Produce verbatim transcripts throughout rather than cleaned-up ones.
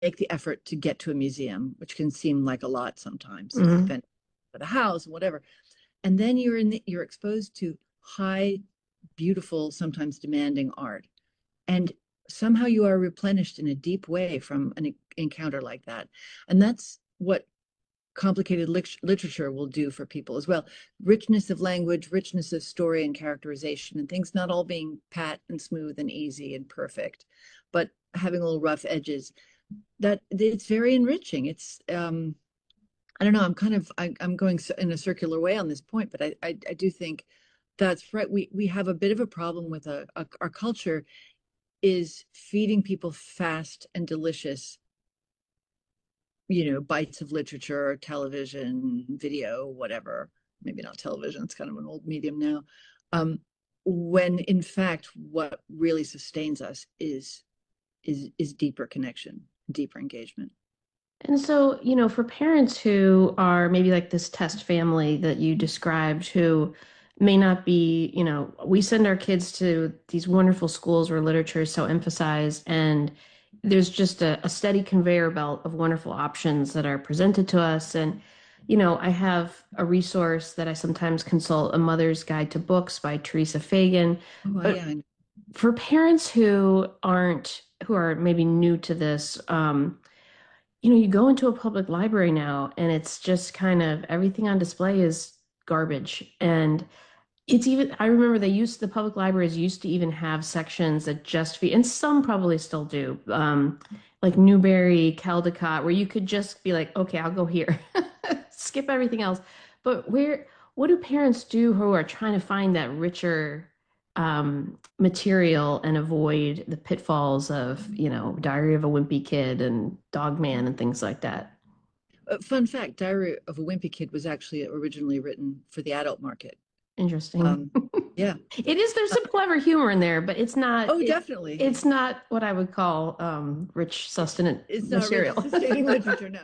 make the effort to get to a museum, which can seem like a lot sometimes, Hmm. depending on the house, whatever. And then you're in the, you're exposed to high, beautiful, sometimes demanding art. And somehow you are replenished in a deep way from an encounter like that. And that's what complicated lit- literature will do for people as well. Richness of language, richness of story and characterization, and things not all being pat and smooth and easy and perfect, but having little rough edges. That it's very enriching. It's um, I don't know. I'm kind of I, I'm going in a circular way on this point, but I I, I do think that's right. We we have a bit of a problem with a, a our culture is feeding people fast and delicious, you know, bites of literature, television, video, whatever. Maybe not television, it's kind of an old medium now. Um, when in fact, what really sustains us is is is deeper connection, deeper engagement. And so, you know, for parents who are maybe like this test family that you described, who may not be, you know, we send our kids to these wonderful schools where literature is so emphasized, and there's just a, a steady conveyor belt of wonderful options that are presented to us. And, you know, I have a resource that I sometimes consult, A Mother's Guide to Books by Teresa Fagan. Oh, But yeah, I know. for parents who aren't, who are maybe new to this, um, you know, you go into a public library now and it's just kind of everything on display is garbage. And it's even, I remember they used, the public libraries used to even have sections that just be, and some probably still do, um, like Newberry, Caldecott, where you could just be like, okay, I'll go here, skip everything else. But where, what do parents do who are trying to find that richer um, material and avoid the pitfalls of, you know, Diary of a Wimpy Kid and Dog Man and things like that? Uh, fun fact, Diary of a Wimpy Kid was actually originally written for the adult market. Interesting. Um, yeah. It is, there's some clever humor in there, but it's not Oh, it definitely. it's not what I would call um rich sustenance It's not rich, material. sustaining literature, no.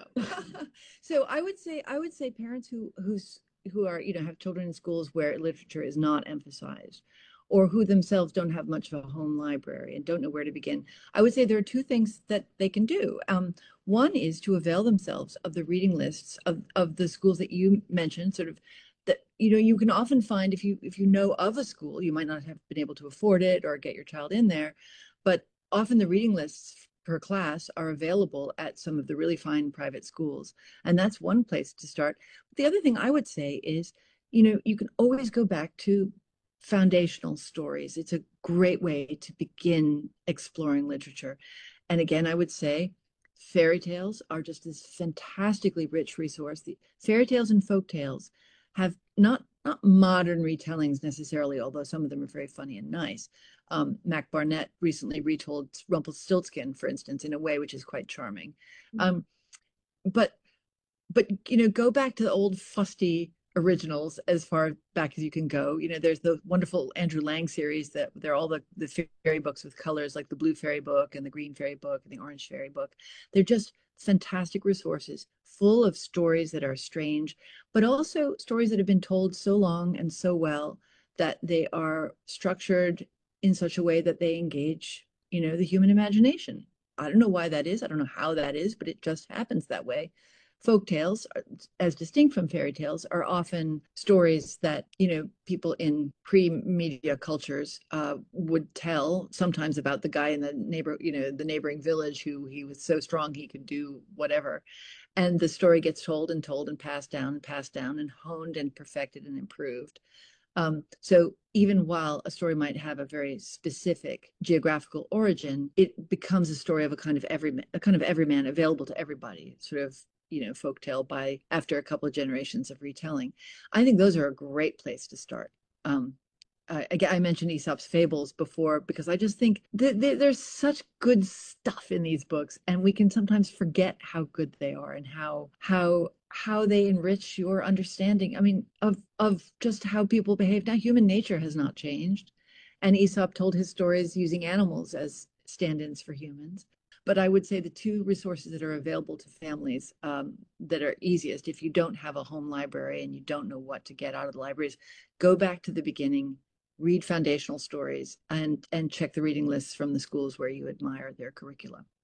So I would say I would say parents who who's who are, you know, have children in schools where literature is not emphasized, or who themselves don't have much of a home library and don't know where to begin. I would say there are two things that they can do. Um, one is to avail themselves of the reading lists of, of the schools that you mentioned, sort of that, you know, you can often find if you if you know of a school, you might not have been able to afford it or get your child in there, but often the reading lists per class are available at some of the really fine private schools. And that's one place to start. But the other thing I would say is, you know, you can always go back to foundational stories. It's a great way to begin exploring literature. And again, I would say fairy tales are just this fantastically rich resource. The fairy tales and folk tales have not not modern retellings necessarily, although some of them are very funny and nice. Um, Mac Barnett recently retold Rumpelstiltskin, for instance, in a way which is quite charming. Um, but but you know, go back to the old fusty originals as far back as you can go. You know, there's the wonderful Andrew Lang series that they're all the the fairy books with colors, like the blue fairy book and the green fairy book and the orange fairy book. They're just fantastic resources full of stories that are strange, but also stories that have been told so long and so well that they are structured in such a way that they engage, you know, the human imagination. I don't know why that is. I don't know how that is, but it just happens that way. Folk tales, as distinct from fairy tales, are often stories that, you know, people in pre-media cultures uh, would tell, sometimes about the guy in the neighbor, you know, the neighboring village who he was so strong he could do whatever. And the story gets told and told and passed down and passed down and honed and perfected and improved. Um, so even while a story might have a very specific geographical origin, it becomes a story of a kind of every a kind of everyman available to everybody, sort of, you know, folktale by after a couple of generations of retelling. I think those are a great place to start. Um, I, I mentioned Aesop's fables before because I just think that there's such good stuff in these books, and we can sometimes forget how good they are and how how how they enrich your understanding. I mean, of of just how people behave. Now, human nature has not changed, and Aesop told his stories using animals as stand-ins for humans. But I would say the two resources that are available to families um, that are easiest, if you don't have a home library and you don't know what to get out of the libraries, go back to the beginning, read foundational stories, and and check the reading lists from the schools where you admire their curricula.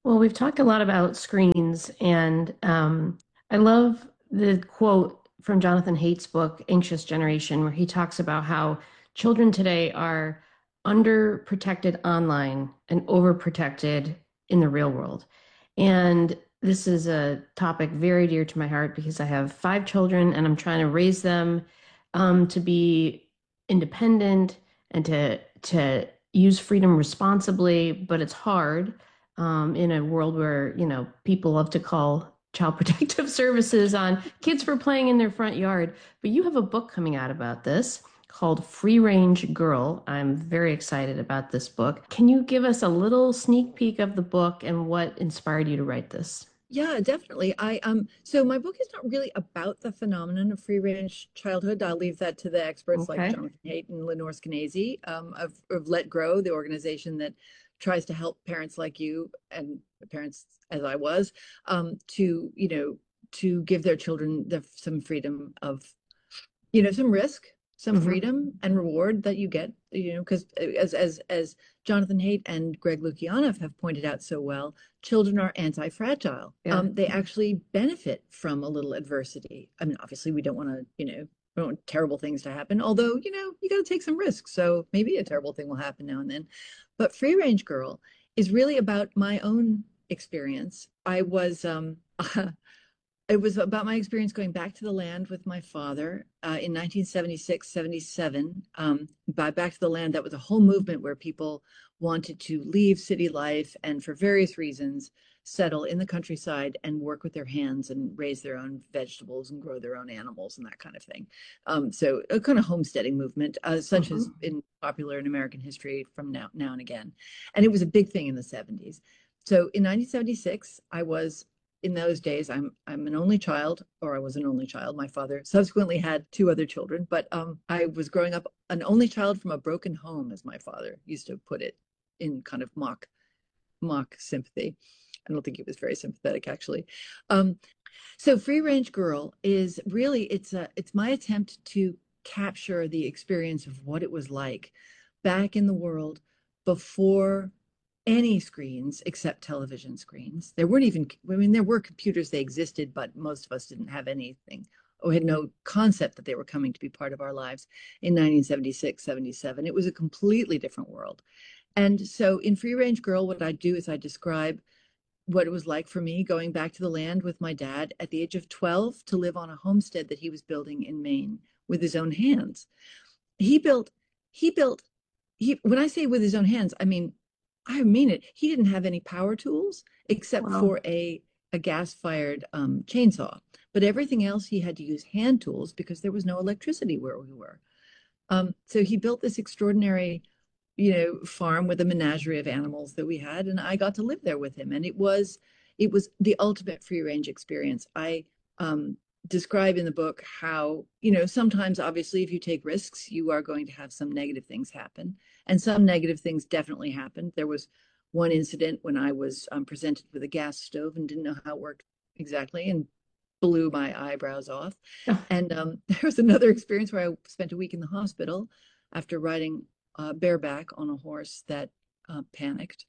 Well, we've talked a lot about screens, and um, I love the quote from Jonathan Haidt's book, Anxious Generation, where he talks about how children today are underprotected online and overprotected in the real world. And this is a topic very dear to my heart because I have five children and I'm trying to raise them um, to be independent and to to use freedom responsibly, but it's hard um, in a world where, you know, people love to call child protective services on kids for playing in their front yard. But you have a book coming out about this called Free Range Girl. I'm very excited about this book. Can you give us a little sneak peek of the book and what inspired you to write this? Yeah, definitely. I um so my book is not really about the phenomenon of free range childhood. I'll leave that to the experts like Okay. Jonathan Haidt and Lenore Skenazy um, of, of Let Grow, the organization that tries to help parents like you and parents as I was um, to, you know, to give their children the, some freedom of, you know, some risk, some Hmm. freedom and reward that you get, you know, because as as as Jonathan Haidt and Greg Lukianoff have pointed out so well, children are anti-fragile. Yeah. Um, they actually benefit from a little adversity. I mean, obviously, we don't want to, you know, we don't want terrible things to happen. Although, you know, you got to take some risks. So maybe a terrible thing will happen now and then. But Free Range Girl is really about my own experience. I was um, it was about my experience going back to the land with my father uh, in nineteen seventy-six, seventy-seven. Um, by Back to the Land, that was a whole movement where people wanted to leave city life and for various reasons settle in the countryside and work with their hands and raise their own vegetables and grow their own animals and that kind of thing. Um, so a kind of homesteading movement, uh, such as Hmm. been popular in American history from now, now and again. And it was a big thing in the seventies. So in nineteen seventy-six, I was in those days, I'm I'm an only child, or I was an only child. My father subsequently had two other children, but um, I was growing up an only child from a broken home, as my father used to put it, in kind of mock mock sympathy. I don't think he was very sympathetic, actually. Um, so Free Range Girl is really it's a it's my attempt to capture the experience of what it was like back in the world before any screens except television screens. There weren't even, I mean, there were computers, they existed, but most of us didn't have anything or had no concept that they were coming to be part of our lives in nineteen seventy-six, seventy-seven. It was a completely different world. And so in Free Range Girl, what I do is I describe what it was like for me going back to the land with my dad at the age of twelve to live on a homestead that he was building in Maine with his own hands. He built, he built, he, when I say with his own hands, I mean, I mean it. He didn't have any power tools except Wow. for a, a gas fired um, chainsaw. But everything else he had to use hand tools because there was no electricity where we were. Um, so he built this extraordinary, you know, farm with a menagerie of animals that we had, and I got to live there with him. And it was, it was the ultimate free range experience. I um, describe in the book how, you know, sometimes obviously if you take risks, you are going to have some negative things happen, and some negative things definitely happened. There was one incident when I was um, presented with a gas stove and didn't know how it worked exactly, and blew my eyebrows off. And um, there was another experience where I spent a week in the hospital after riding uh, bareback on a horse that uh, panicked.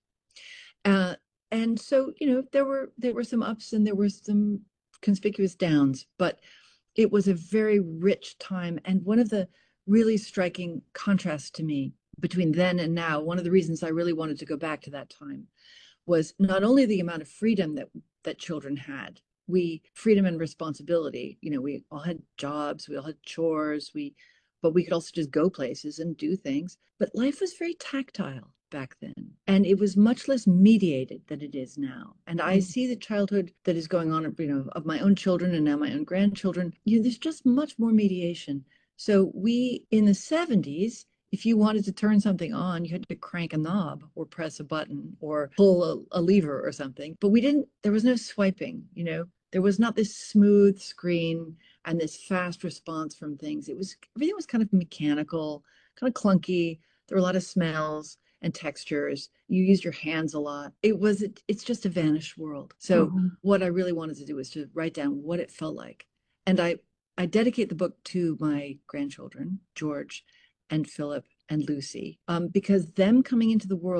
Uh, and so, you know, there were there were some ups and there were some conspicuous downs, but it was a very rich time. And one of the really striking contrasts to me between then and now, one of the reasons I really wanted to go back to that time was not only the amount of freedom that that children had, we freedom and responsibility, you know, we all had jobs, we all had chores, we but we could also just go places and do things. But life was very tactile back then, and it was much less mediated than it is now. And I see the childhood that is going on, you know, of my own children and now my own grandchildren. You know, there's just much more mediation. So we in the seventies, if you wanted to turn something on, you had to crank a knob or press a button or pull a, a lever or something. But we didn't, there was no swiping, you know, there was not this smooth screen and this fast response from things. It was, everything was kind of mechanical, kind of clunky. There were a lot of smells and textures. You used your hands a lot. It was, it, it's just a vanished world. So Mhm. what I really wanted to do was to write down what it felt like. And I, I dedicate the book to my grandchildren, George and Philip and Lucy, um, because them coming into the world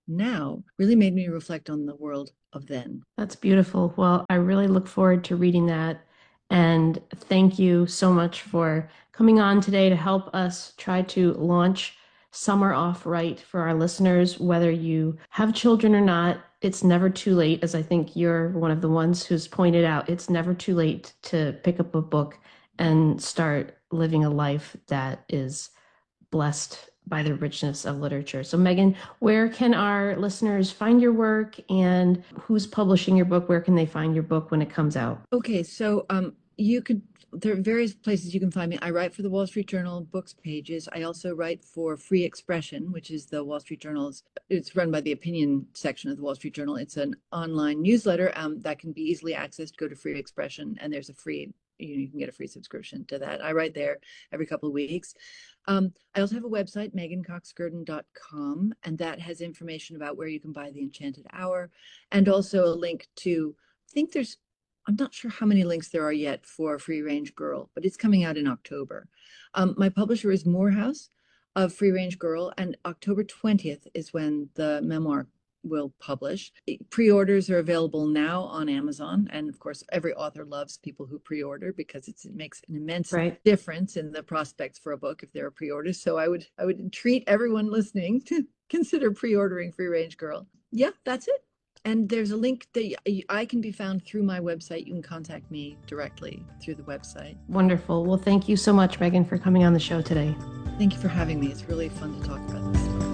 now really made me reflect on the world of then. That's beautiful. Well, I really look forward to reading that. And thank you so much for coming on today to help us try to launch Summer Off Right for our listeners. Whether you have children or not, it's never too late, as I think you're one of the ones who's pointed out, it's never too late to pick up a book and start living a life that is blessed by the richness of literature. So, Megan, where can our listeners find your work, and who's publishing your book? Where can they find your book when it comes out? Okay, so um, you could, there are various places you can find me. I write for the Wall Street Journal books pages. I also write for Free Expression, which is the Wall Street Journal's, it's run by the opinion section of the Wall Street Journal. It's an online newsletter um, that can be easily accessed. Go to Free Expression, and there's a free, you know, you can get a free subscription to that. I write there every couple of weeks. Um, I also have a website, megan cox gurdon dot com, and that has information about where you can buy The Enchanted Hour, and also a link to, I think there's, I'm not sure how many links there are yet for Free Range Girl, but it's coming out in October. Um, my publisher is Morehouse of Free Range Girl, and October twentieth is when the memoir will publish. Pre-orders are available now on Amazon. And of course, every author loves people who pre-order because it's, it makes an immense Right. difference in the prospects for a book if there are pre-orders. So I would, I would treat everyone listening to consider pre-ordering Free Range Girl. Yeah, that's it. And there's a link that I can be found through my website. You can contact me directly through the website. Wonderful. Well, thank you so much, Megan, for coming on the show today. Thank you for having me. It's really fun to talk about this.